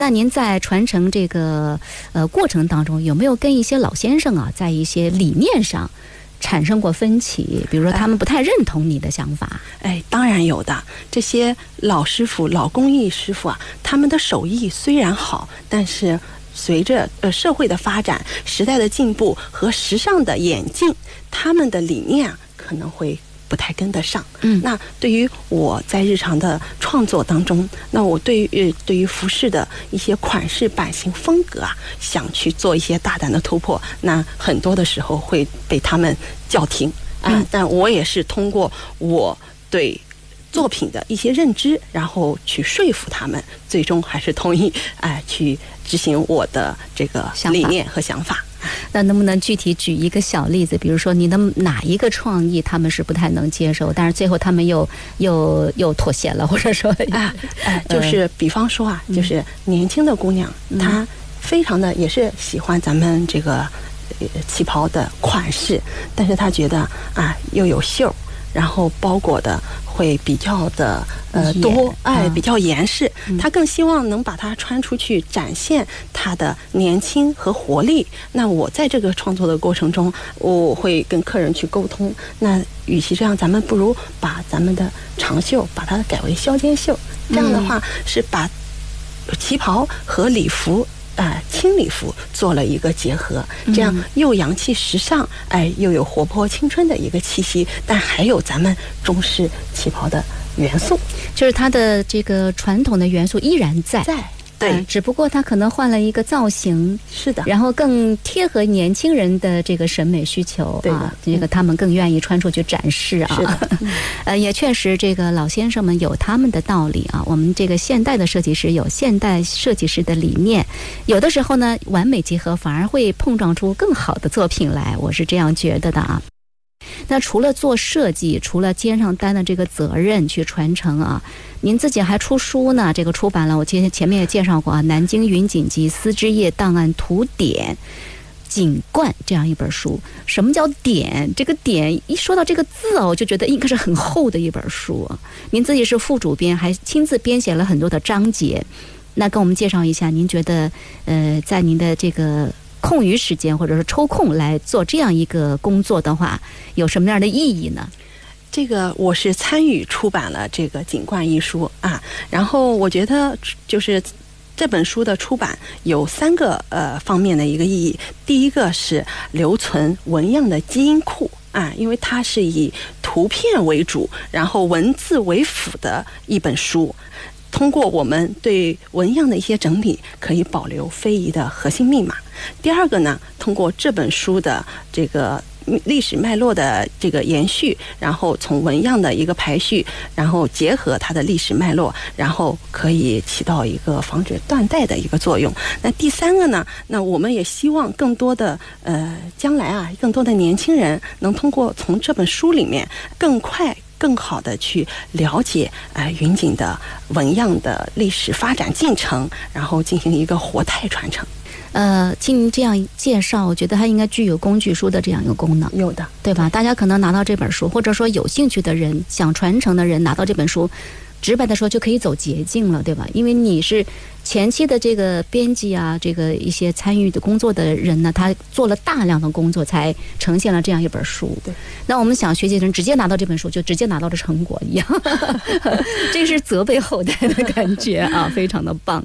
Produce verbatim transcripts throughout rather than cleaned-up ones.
那您在传承这个呃过程当中，有没有跟一些老先生啊，在一些理念上产生过分歧？比如说他们不太认同你的想法？ 哎，当然有的。这些老师傅、老工艺师傅啊，他们的手艺虽然好，但是随着呃社会的发展、时代的进步和时尚的演进，他们的理念啊可能会不太跟得上。 嗯， 那对于我在日常的创作当中，那我对于对于服饰的一些款式、版型、风格啊，想去做一些大胆的突破，那很多的时候会被他们叫停啊。嗯、但我也是通过我对作品的一些认知，然后去说服他们，最终还是同意哎、呃、去执行我的这个理念和想法。 那能不能具体举一个小例子？比如说你的哪一个创意他们是不太能接受，但是最后他们又又又妥协了，或者说啊哎，就是比方说啊，嗯、就是年轻的姑娘，嗯、她非常的也是喜欢咱们这个旗袍的款式，但是她觉得啊又有袖，然后包裹的会比较的呃多，哎，比较严实。嗯、他更希望能把它穿出去，展现他的年轻和活力。那我在这个创作的过程中，我会跟客人去沟通。那与其这样，咱们不如把咱们的长袖把它改为削肩袖，这样的话、嗯、是把旗袍和礼服。啊、呃，轻礼服做了一个结合，这样又洋气时尚，哎、呃，又有活泼青春的一个气息，但还有咱们中式旗袍的元素， 就是它的这个传统的元素依然在。 在对、 呃，只不过它可能换了一个造型， 是的， 然后更贴合年轻人的这个审美需求对啊，这个他们更愿意穿出去展示啊。 是的，嗯、 呃，也确实，这个老先生们有他们的道理啊。我们这个现代的设计师有现代设计师的理念，有的时候呢，完美结合反而会碰撞出更好的作品来，我是这样觉得的啊。那除了做设计，除了肩上担的这个责任去传承啊，您自己还出书呢，这个出版了，我前前面也介绍过啊，《南京云锦集丝织业档案图典锦冠》这样一本书。什么叫典？这个典一说到这个字哦，我就觉得应该是很厚的一本书。您自己是副主编，还亲自编写了很多的章节。那跟我们介绍一下，您觉得呃，在您的这个空余时间或者是抽空来做这样一个工作的话，有什么样的意义呢？ 这个我是参与出版了这个《锦冠》一书啊，然后我觉得就是这本书的出版有三个呃方面的一个意义。第一个是留存纹样的基因库啊，因为它是以图片为主，然后文字为辅的一本书。通过我们对纹样的一些整理，可以保留非遗的核心密码。第二个呢，通过这本书的这个历史脉络的这个延续，然后从纹样的一个排序，然后结合它的历史脉络，然后可以起到一个防止断代的一个作用。那第三个呢，那我们也希望更多的呃将来啊，更多的年轻人能通过从这本书里面更快更好的去了解呃云锦的纹样的历史发展进程，然后进行一个活态传承。 呃，听您这样介绍，我觉得它应该具有工具书的这样一个功能， 有的， 对吧？大家可能拿到这本书，或者说有兴趣的人、想传承的人拿到这本书，直白的说就可以走捷径了，对吧？因为你是前期的这个编辑啊，这个一些参与的工作的人呢，他做了大量的工作，才呈现了这样一本书。 对， 那我们想学习的人直接拿到这本书，就直接拿到了成果一样，这是责备后代的感觉啊，非常的棒。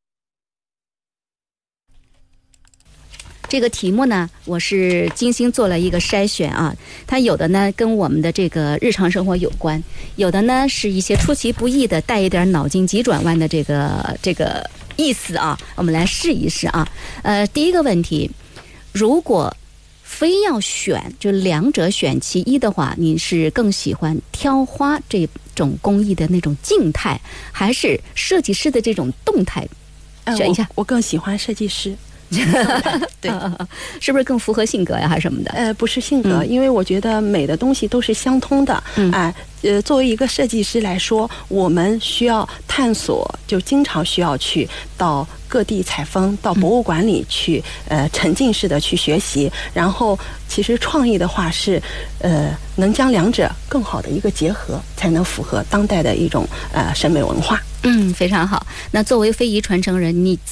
这个题目呢，我是精心做了一个筛选啊，它有的呢跟我们的这个日常生活有关，有的呢是一些出其不意的带一点脑筋急转弯的这个这个意思啊，我们来试一试啊。呃，第一个问题，如果非要选，就两者选其一的话，你是更喜欢挑花这种工艺的那种静态，还是设计师的这种动态？选一下。 呃、我, 我更喜欢设计师。对， 是不是更符合性格呀，还是什么的？ 呃，不是性格，嗯、因为我觉得美的东西都是相通的。嗯，哎、呃，呃，作为一个设计师来说，我们需要探索，就经常需要去到各地采风，到博物馆里去，嗯、呃，沉浸式的去学习。然后，其实创意的话是，呃，能将两者更好的一个结合，才能符合当代的一种呃审美文化。 嗯，非常好。那作为非遗传承人，你